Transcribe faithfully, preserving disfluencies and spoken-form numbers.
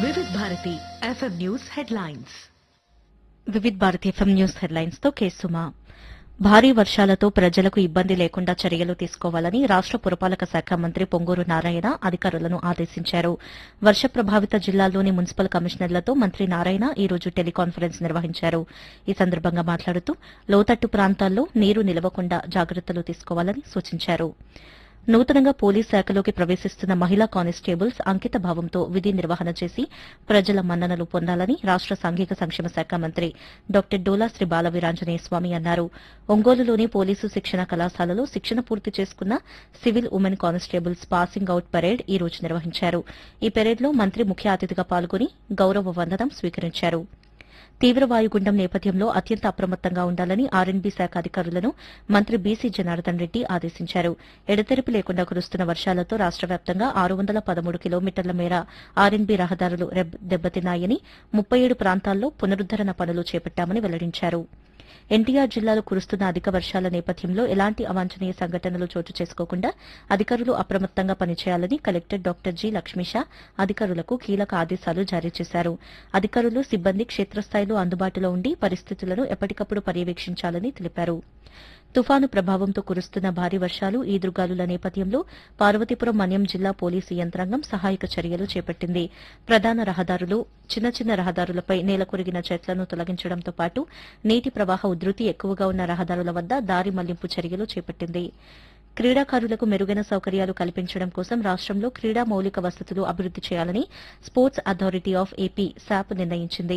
వివిధ Bharati FM news headlines. Vividh Bharati FM news headlines తో కేసుమా. భారీ వర్షాలతో ప్రజలకు ఇబ్బంది లేకుండా చర్యలు తీసుకోవాలని రాష్ట పురపాలక శాఖ మంత్రి పొంగూరు నారాయణ అధికారులను ఆదేశించారు. వర్ష ప్రభావిత జిల్లాల్లోని మున్సిపల్ కమిషనర్లతో మంత్రి నారాయణ ఈ రోజు టెలికాన్ఫరెన్స్ నిర్వహించారు. ఈ సందర్భంగా మాట్లాడుతూ లోతట్టు ప్రాంతాల్లో నీరు నిలవకుండా జాగ్రత్తలు తీసుకోవాలని సూచించారు. నూతనంగా పోలీస్ శాఖలోకి ప్రవేశిస్తున్న మహిళా కానిస్టేబుల్స్ అంకిత భావంతో విధి నిర్వహణ చేసి ప్రజల మన్ననలు పొందాలని రాష్ట సాంఘిక సంక్షేమ శాఖ మంత్రి డాక్టర్ డోలా శ్రీ బాల వీరాంజనేయ స్వామి అన్నారు. ఒంగోలులోని పోలీసు శిక్షణ కళాశాలలో శిక్షణ పూర్తి చేసుకున్న civil women constables passing out parade ఈ రోజు నిర్వహించారు. ఈ పెరేడ్లో మంత్రి ముఖ్య అతిథిగా పాల్గొని గౌరవ వందనం స్వీకరించారు. తీవ్ర వాయుగుండం నేపథ్యంలో అత్యంత అప్రమత్తంగా ఉండాలని ఆర్ఎండ్బీ శాఖ అధికారులను మంత్రి బీసీ జనార్దన్ రెడ్డి ఆదేశించారు. ఎడతెరిపి లేకుండా కురుస్తున్న వర్షాలతో రాష్ట వ్యాప్తంగా ఆరు వందల పదమూడు కిలోమీటర్ల మేర ఆర్ఎండ్బీ రహదారులు దెబ్బతిన్నాయని, ముప్పై ఏడు ప్రాంతాల్లో పునరుద్దరణ పనులు చేపట్టామని వెల్లడించారు. ఎన్టీఆర్ జిల్లాలో కురుస్తున్న అధిక వర్షాల నేపథ్యంలో ఎలాంటి అవాంఛనీయ సంఘటనలు చోటు చేసుకోకుండా అధికారులు అప్రమత్తంగా పనిచేయాలని కలెక్టర్ డాక్టర్ జి లక్ష్మీష అధికారులకు కీలక ఆదేశాలు జారీ చేశారు. అధికారులు, సిబ్బంది క్షేత్రస్థాయిలో అందుబాటులో ఉండి పరిస్థితులను ఎప్పటికప్పుడు పర్యవేక్షించాలని తెలిపారు. తుఫాను ప్రభావంతో కురుస్తున్న భారీ వర్షాలు, ఈదురుగాలుల నేపథ్యంలో పార్వతీపురం మన్యం జిల్లా పోలీసు యంత్రాంగం సహాయక చర్యలు చేపట్టింది. ప్రధాన రహదారులు, చిన్న చిన్న రహదారులపై నేలకొరిగిన చెట్లను తొలగించడంతో పాటు నీటి ప్రవాహ ఉధృతి ఎక్కువగా ఉన్న రహదారుల వద్ద దారి మళ్లింపు చర్యలు చేపట్టింది. క్రీడాకారులకు మెరుగైన సౌకర్యాలు కల్పించడం కోసం రాష్టంలో క్రీడా మౌలిక వసతులు అభివృద్ది చేయాలని sports authority of AP SAAP నిర్ణయించింది.